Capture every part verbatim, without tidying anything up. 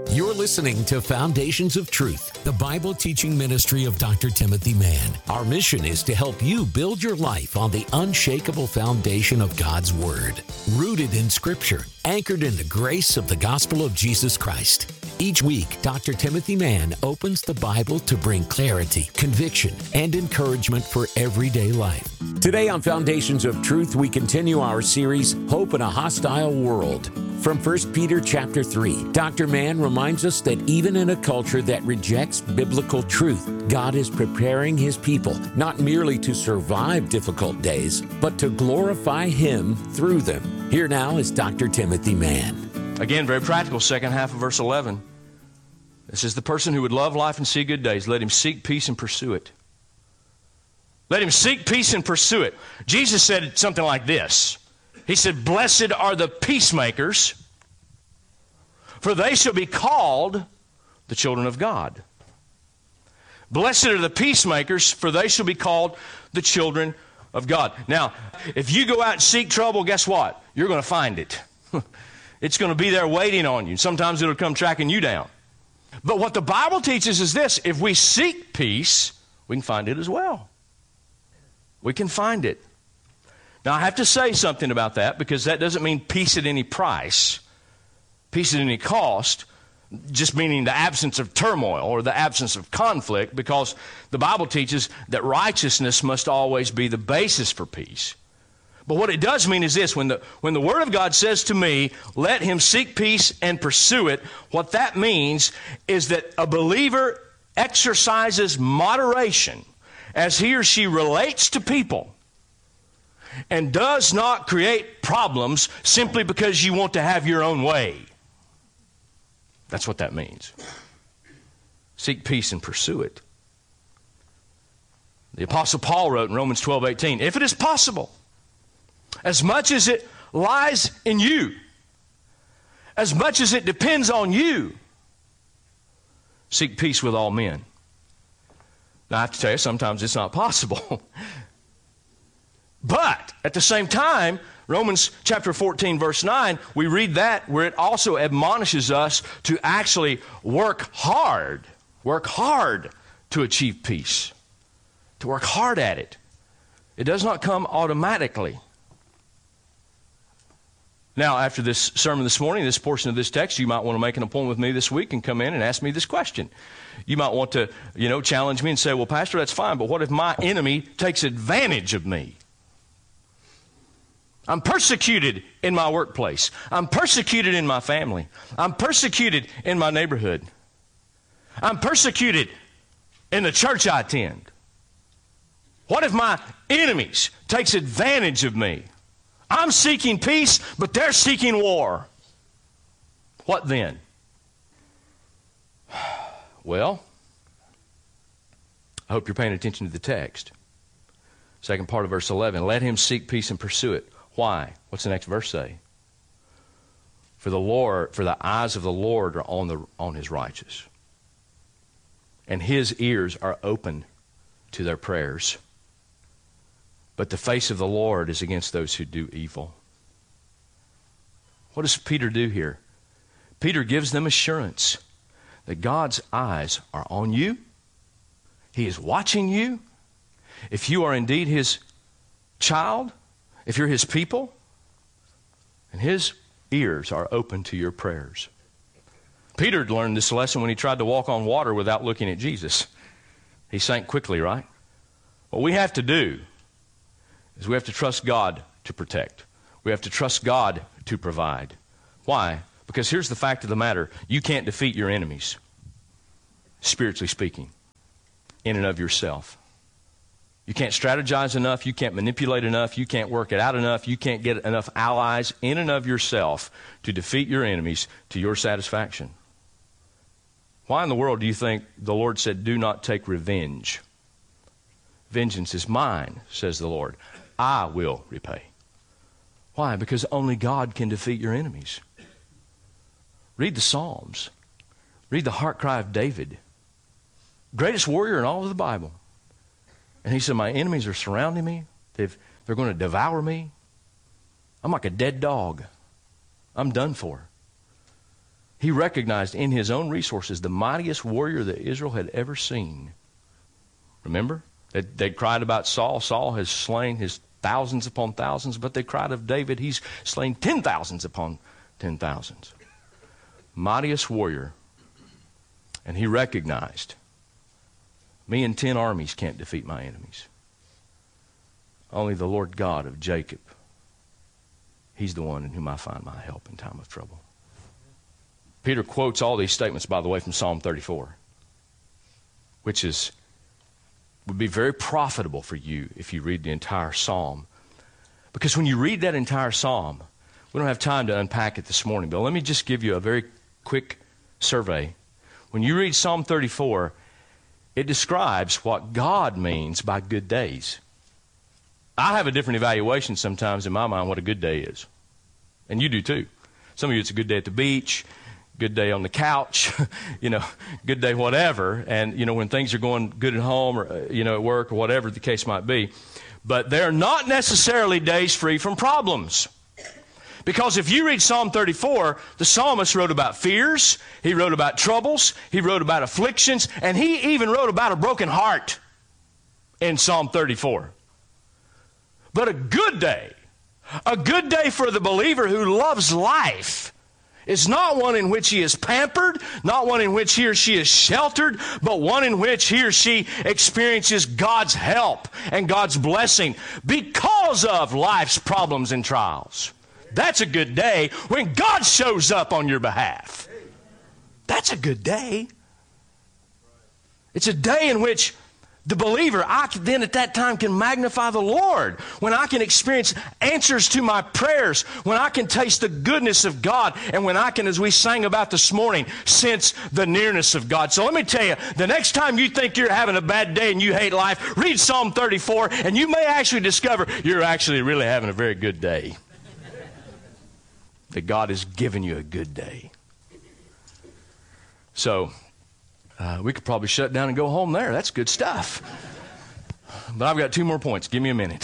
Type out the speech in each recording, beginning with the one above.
You're listening to Foundations of Truth, the Bible teaching ministry of Doctor Timothy Mann. Our mission is to help you build your life on the unshakable foundation of God's Word, rooted in Scripture, anchored in the grace of the gospel of Jesus Christ. Each week, Doctor Timothy Mann opens the Bible to bring clarity, conviction, and encouragement for everyday life. Today on Foundations of Truth, we continue our series, Hope in a Hostile World. From First Peter chapter three, Doctor Mann reminds us that even in a culture that rejects biblical truth, God is preparing His people not merely to survive difficult days, but to glorify Him through them. Here now is Doctor Timothy Mann. Again, very practical, second half of verse eleven. This is the person who would love life and see good days. Let him seek peace and pursue it. Let him seek peace and pursue it. Jesus said something like this. He said, "Blessed are the peacemakers, for they shall be called the children of God." Blessed are the peacemakers, for they shall be called the children of God. Now, if you go out and seek trouble, guess what? You're going to find it. It's going to be there waiting on you. Sometimes it'll come tracking you down. But what the Bible teaches is this: if we seek peace, we can find it as well. We can find it. Now, I have to say something about that, because that doesn't mean peace at any price, peace at any cost, just meaning the absence of turmoil or the absence of conflict, because the Bible teaches that righteousness must always be the basis for peace. But what it does mean is this: when the, when the Word of God says to me, let him seek peace and pursue it, what that means is that a believer exercises moderation as he or she relates to people, and does not create problems simply because you want to have your own way. That's what that means. Seek peace and pursue it. The Apostle Paul wrote in Romans twelve eighteen, if it is possible, as much as it lies in you, as much as it depends on you, seek peace with all men. Now, I have to tell you, sometimes it's not possible. But at the same time, Romans chapter fourteen, verse nine, we read that where it also admonishes us to actually work hard, work hard to achieve peace, to work hard at it. It does not come automatically. Now, after this sermon this morning, this portion of this text, you might want to make an appointment with me this week and come in and ask me this question. You might want to, you know, challenge me and say, well, Pastor, that's fine, but what if my enemy takes advantage of me? I'm persecuted in my workplace. I'm persecuted in my family. I'm persecuted in my neighborhood. I'm persecuted in the church I attend. What if my enemies takes advantage of me? I'm seeking peace, but they're seeking war. What then? Well, I hope you're paying attention to the text. Second part of verse eleven, let him seek peace and pursue it. Why? What's the next verse say? For the Lord, for the eyes of the Lord are on the on his righteous, and his ears are open to their prayers. But the face of the Lord is against those who do evil. What does Peter do here? Peter gives them assurance that God's eyes are on you. He is watching you. If you are indeed his child, if you're his people, and his ears are open to your prayers. Peter learned this lesson when he tried to walk on water without looking at Jesus. He sank quickly, right? What we have to do is we have to trust God to protect. We have to trust God to provide. Why? Because here's the fact of the matter. You can't defeat your enemies, spiritually speaking, in and of yourself. You can't strategize enough. You can't manipulate enough. You can't work it out enough. You can't get enough allies in and of yourself to defeat your enemies to your satisfaction. Why in the world do you think the Lord said, do not take revenge? Vengeance is mine, says the Lord. I will repay. Why? Because only God can defeat your enemies. Read the Psalms. Read the heart cry of David. Greatest warrior in all of the Bible. And he said, my enemies are surrounding me. They've, they're going to devour me. I'm like a dead dog. I'm done for. He recognized in his own resources the mightiest warrior that Israel had ever seen. Remember? They, they cried about Saul. Saul has slain his thousands upon thousands, but they cried of David. He's slain ten thousands upon ten thousands. Mightiest warrior. And he recognized, me and ten armies can't defeat my enemies. Only the Lord God of Jacob, he's the one in whom I find my help in time of trouble. Peter quotes all these statements, by the way, from Psalm thirty-four, which is would be very profitable for you if you read the entire psalm. Because when you read that entire psalm, we don't have time to unpack it this morning, but let me just give you a very quick survey. When you read Psalm thirty-four, it describes what God means by good days. I have a different evaluation sometimes in my mind what a good day is. And you do too. Some of you, it's a good day at the beach, good day on the couch, you know, good day whatever. And, you know, when things are going good at home or, you know, at work or whatever the case might be. But they're not necessarily days free from problems. Because if you read Psalm thirty-four, the psalmist wrote about fears, he wrote about troubles, he wrote about afflictions, and he even wrote about a broken heart in Psalm thirty-four. But a good day, a good day for the believer who loves life, is not one in which he is pampered, not one in which he or she is sheltered, but one in which he or she experiences God's help and God's blessing because of life's problems and trials. That's a good day when God shows up on your behalf. That's a good day. It's a day in which the believer, I then at that time can magnify the Lord. When I can experience answers to my prayers. When I can taste the goodness of God. And when I can, as we sang about this morning, sense the nearness of God. So let me tell you, the next time you think you're having a bad day and you hate life, read Psalm thirty-four and you may actually discover you're actually really having a very good day. That God has given you a good day. So, Uh, we could probably shut down and go home there. That's good stuff. But I've got two more points. Give me a minute.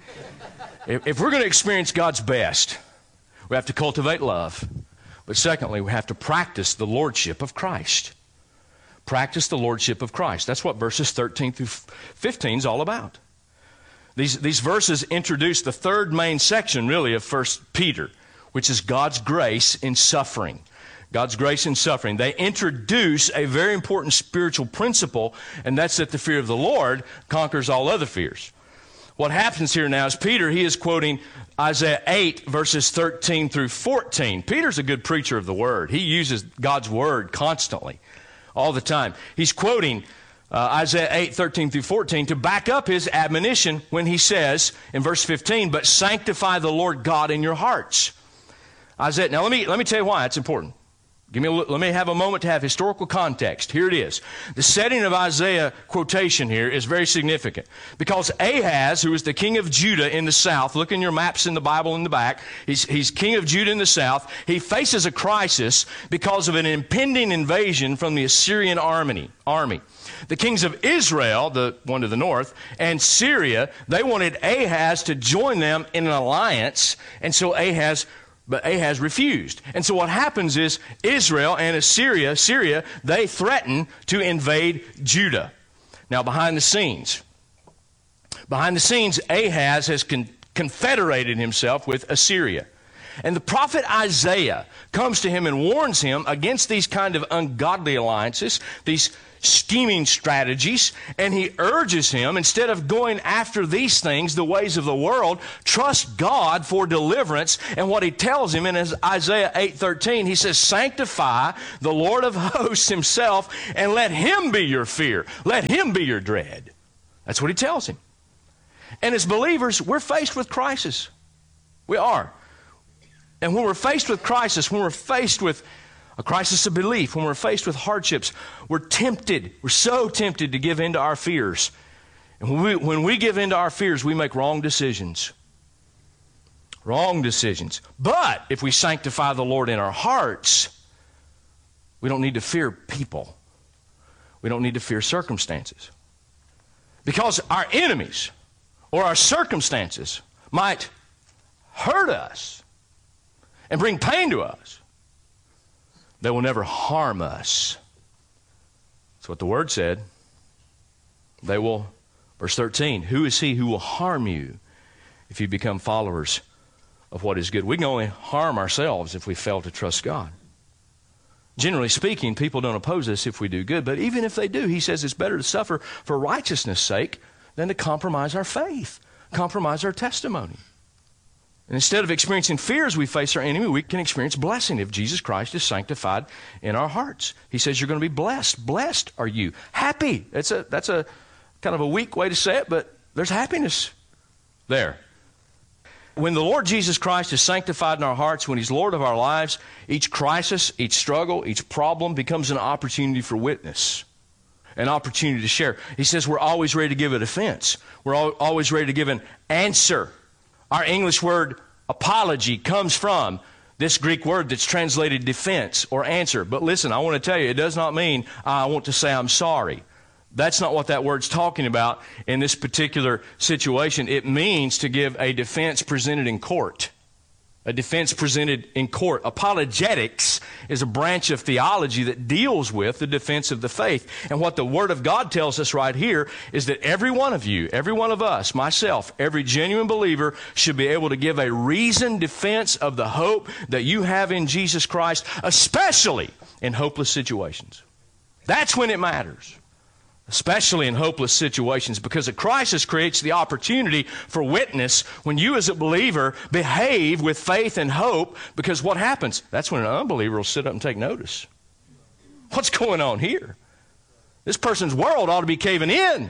if, if we're going to experience God's best, we have to cultivate love. But secondly, we have to practice the lordship of Christ. Practice the lordship of Christ. That's what verses thirteen through fifteen is all about. These, these verses introduce the third main section, really, of First Peter, which is God's grace in suffering. God's grace in suffering. They introduce a very important spiritual principle, and that's that the fear of the Lord conquers all other fears. What happens here now is Peter, he is quoting Isaiah eight, verses thirteen through fourteen. Peter's a good preacher of the Word. He uses God's Word constantly, all the time. He's quoting uh, Isaiah eight, thirteen through fourteen to back up his admonition when he says in verse fifteen, "But sanctify the Lord God in your hearts." Isaiah, now let me, let me tell you why it's important. Give me a, let me have a moment to have historical context. Here it is. The setting of Isaiah quotation here is very significant because Ahaz, who is the king of Judah in the south, look in your maps in the Bible in the back, he's, he's king of Judah in the south. He faces a crisis because of an impending invasion from the Assyrian army. army. The kings of Israel, the one to the north, and Syria, they wanted Ahaz to join them in an alliance, and so Ahaz But Ahaz refused. And so what happens is Israel and Assyria, Syria, they threaten to invade Judah. Now behind the scenes, behind the scenes, Ahaz has con- confederated himself with Assyria. And the prophet Isaiah comes to him and warns him against these kind of ungodly alliances, these scheming strategies, and he urges him, instead of going after these things, the ways of the world, trust God for deliverance. And what he tells him in his Isaiah eight thirteen, he says, sanctify the Lord of hosts himself and let him be your fear. Let him be your dread. That's what he tells him. And as believers, we're faced with crisis. We are. And when we're faced with crisis, when we're faced with a crisis of belief, when we're faced with hardships, we're tempted, we're so tempted to give in to our fears. And when we, when we give in to our fears, we make wrong decisions. Wrong decisions. But if we sanctify the Lord in our hearts, we don't need to fear people. We don't need to fear circumstances. Because our enemies or our circumstances might hurt us and bring pain to us. They will never harm us. That's what the Word said. They will, verse thirteen, who is he who will harm you if you become followers of what is good? We can only harm ourselves if we fail to trust God. Generally speaking, people don't oppose us if we do good, but even if they do, he says it's better to suffer for righteousness' sake than to compromise our faith, compromise our testimony. And instead of experiencing fear as we face our enemy, we can experience blessing if Jesus Christ is sanctified in our hearts. He says you're going to be blessed. Blessed are you. Happy. That's a, that's a kind of a weak way to say it, but there's happiness there. When the Lord Jesus Christ is sanctified in our hearts, when he's Lord of our lives, each crisis, each struggle, each problem becomes an opportunity for witness, an opportunity to share. He says we're always ready to give a defense. We're al- always ready to give an answer. Our English word apology comes from this Greek word that's translated defense or answer. But listen, I want to tell you, it does not mean I want to say I'm sorry. That's not what that word's talking about in this particular situation. It means to give a defense presented in court. A defense presented in court. Apologetics is a branch of theology that deals with the defense of the faith. And what the Word of God tells us right here is that every one of you, every one of us, myself, every genuine believer should be able to give a reasoned defense of the hope that you have in Jesus Christ, especially in hopeless situations. That's when it matters. Especially in hopeless situations, because a crisis creates the opportunity for witness when you as a believer behave with faith and hope, because what happens? That's when an unbeliever will sit up and take notice. What's going on here? This person's world ought to be caving in.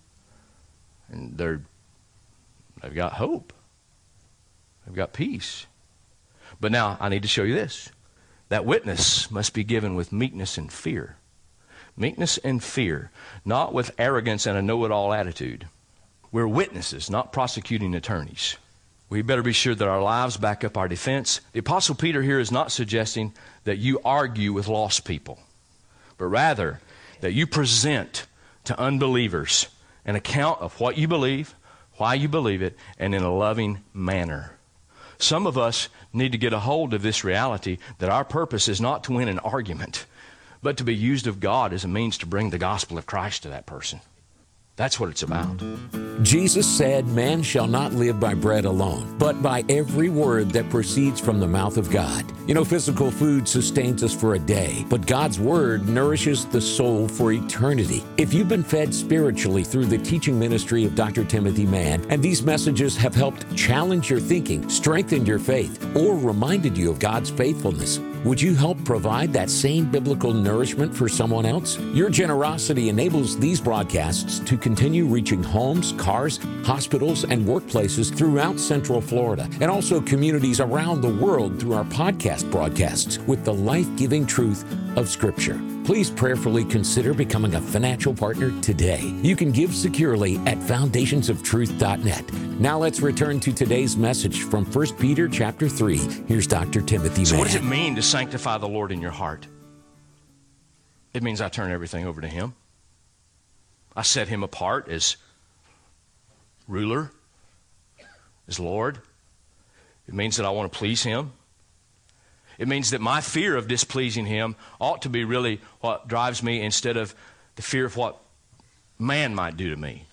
And they're, they've got hope. They've got peace. But now I need to show you this. That witness must be given with meekness and fear. Meekness and fear, not with arrogance and a know-it-all attitude. We're witnesses, not prosecuting attorneys. We better be sure that our lives back up our defense. The Apostle Peter here is not suggesting that you argue with lost people, but rather that you present to unbelievers an account of what you believe, why you believe it, and in a loving manner. Some of us need to get a hold of this reality that our purpose is not to win an argument, but to be used of God as a means to bring the gospel of Christ to that person. That's what it's about. Jesus said, man shall not live by bread alone, but by every word that proceeds from the mouth of God. You know, physical food sustains us for a day, but God's word nourishes the soul for eternity. If you've been fed spiritually through the teaching ministry of Doctor Timothy Mann, and these messages have helped challenge your thinking, strengthened your faith, or reminded you of God's faithfulness, would you help provide that same biblical nourishment for someone else? Your generosity enables these broadcasts to continue reaching homes, cars, hospitals, and workplaces throughout Central Florida, and also communities around the world through our podcast broadcasts with the life-giving truth of Scripture. Please prayerfully consider becoming a financial partner today. You can give securely at foundations of truth dot net. Now let's return to today's message from First Peter chapter three. Here's Doctor Timothy Mann. So what does it mean to sanctify the Lord in your heart? It means I turn everything over to Him. I set Him apart as ruler, as Lord. It means that I want to please Him. It means that my fear of displeasing Him ought to be really what drives me instead of the fear of what man might do to me.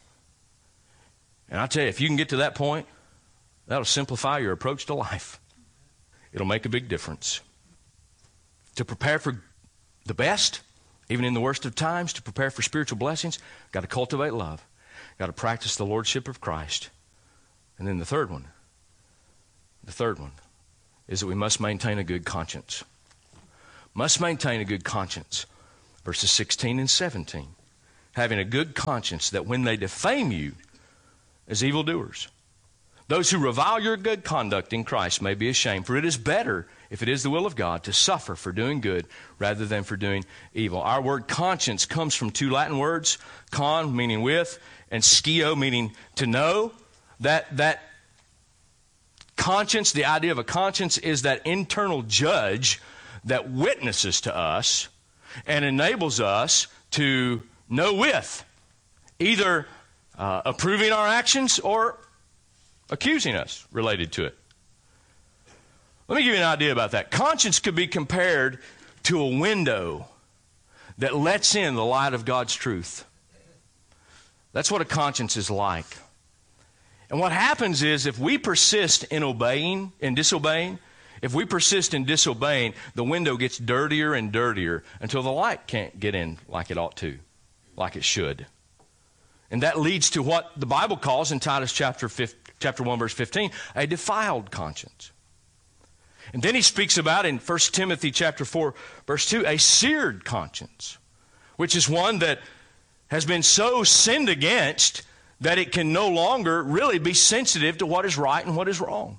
And I tell you, if you can get to that point, that'll simplify your approach to life. It'll make a big difference. To prepare for the best, even in the worst of times, to prepare for spiritual blessings, got to cultivate love. Got to practice the Lordship of Christ. And then the third one, the third one, is that we must maintain a good conscience. Must maintain a good conscience. Verses sixteen and seventeen. Having a good conscience, that when they defame you as evildoers, those who revile your good conduct in Christ may be ashamed. For it is better, if it is the will of God, to suffer for doing good rather than for doing evil. Our word conscience comes from two Latin words, con, meaning with, and scio, meaning to know. That that conscience, the idea of a conscience, is that internal judge that witnesses to us and enables us to know with, either uh, approving our actions or accusing us related to it. Let me give you an idea about that. Conscience could be compared to a window that lets in the light of God's truth. That's what a conscience is like. And what happens is if we persist in obeying and disobeying, if we persist in disobeying, the window gets dirtier and dirtier until the light can't get in like it ought to, like it should. And that leads to what the Bible calls in Titus chapter chapter one, verse fifteen, a defiled conscience. And then he speaks about in First Timothy chapter four, verse two, a seared conscience, which is one that has been so sinned against that it can no longer really be sensitive to what is right and what is wrong.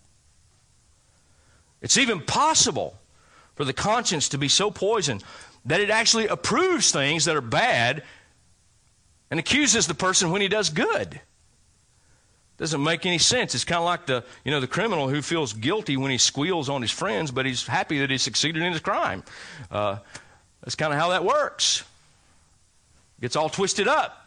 It's even possible for the conscience to be so poisoned that it actually approves things that are bad and accuses the person when he does good. Doesn't make any sense. It's kind of like the, you know, the criminal who feels guilty when he squeals on his friends, but he's happy that he succeeded in his crime. Uh, that's kind of how that works. Gets all twisted up.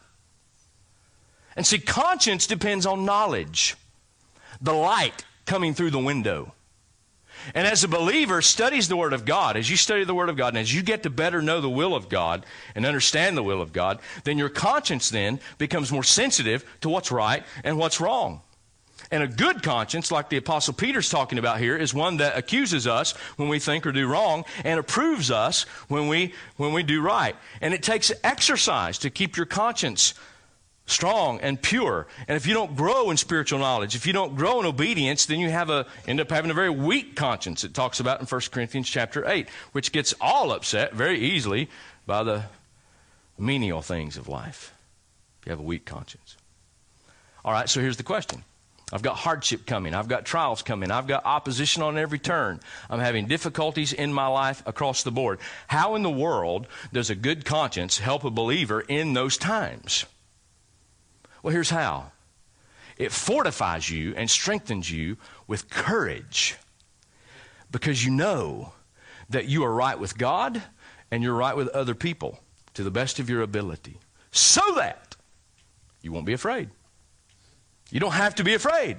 And see, conscience depends on knowledge, the light coming through the window. And as a believer studies the Word of God, as you study the Word of God, and as you get to better know the will of God and understand the will of God, then your conscience then becomes more sensitive to what's right and what's wrong. And a good conscience, like the Apostle Peter's talking about here, is one that accuses us when we think or do wrong and approves us when we, when we do right. And it takes exercise to keep your conscience strong and pure. And if you don't grow in spiritual knowledge, if you don't grow in obedience, then you have a end up having a very weak conscience. It talks about in First Corinthians chapter eight, which gets all upset very easily by the menial things of life if you have a weak conscience. All right, so here's the question. I've got hardship coming. I've got trials coming. I've got opposition on every turn. I'm having difficulties in my life across the board. How in the world does a good conscience help a believer in those times? Well, here's how. It fortifies you and strengthens you with courage because you know that you are right with God and you're right with other people to the best of your ability so that you won't be afraid. You don't have to be afraid.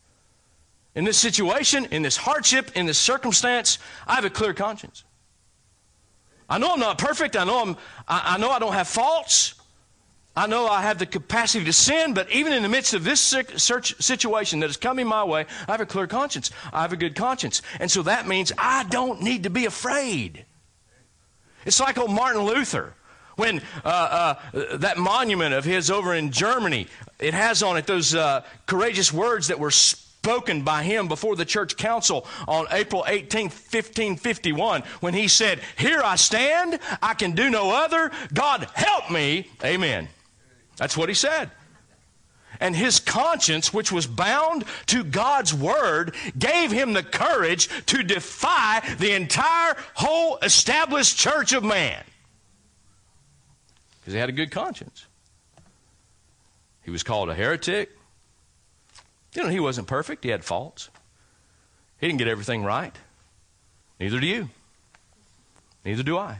In this situation, in this hardship, in this circumstance, I have a clear conscience. I know I'm not perfect. I know I'm, I, I know I don't have faults. I know I have the capacity to sin, but even in the midst of this situation that is coming my way, I have a clear conscience. I have a good conscience. And so that means I don't need to be afraid. It's like old Martin Luther. When uh, uh, that monument of his over in Germany, it has on it those uh, courageous words that were spoken by him before the church council on April eighteenth, fifteen fifty-one, when he said, "Here I stand, I can do no other. God help me, amen." That's what he said. And his conscience, which was bound to God's word, gave him the courage to defy the entire whole established church of man. Because he had a good conscience. He was called a heretic. You know, he wasn't perfect. He had faults. He didn't get everything right. Neither do you. Neither do I.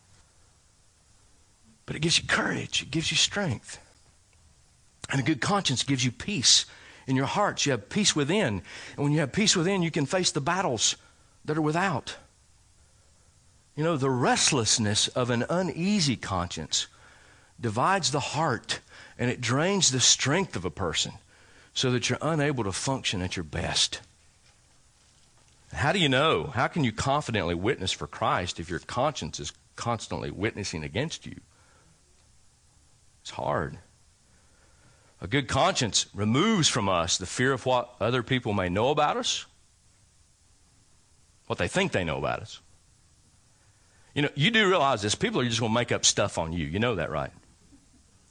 But it gives you courage. It gives you strength. And a good conscience gives you peace in your hearts. You have peace within. And when you have peace within, you can face the battles that are without. You know, the restlessness of an uneasy conscience divides the heart and it drains the strength of a person so that you're unable to function at your best. How do you know? How can you confidently witness for Christ if your conscience is constantly witnessing against you? It's hard. A good conscience removes from us the fear of what other people may know about us, what they think they know about us. You know, you do realize this. People are just going to make up stuff on you. You know that, right?